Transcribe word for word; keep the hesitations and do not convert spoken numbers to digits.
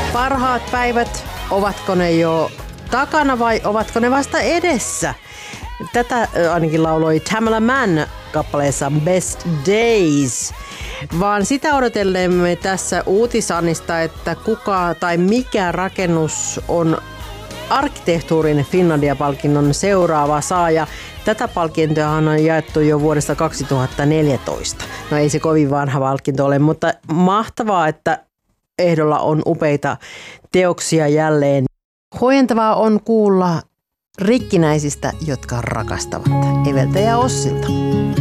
Parhaat päivät, ovatko ne jo takana vai ovatko ne vasta edessä? Tätä ainakin lauloi Tamala Mann kappaleessa Best Days. Vaan sitä odotellemme tässä uutisannista, että kuka tai mikä rakennus on arkkitehtuurin Finlandia-palkinnon seuraava saaja. Tätä palkintoahan on jaettu jo vuodesta kaksituhattaneljätoista. No ei se kovin vanha palkinto ole, mutta mahtavaa, että ehdolla on upeita teoksia jälleen. Huojentavaa on kuulla rikkinäisistä, jotka rakastavat. Eveltä ja Ossilta.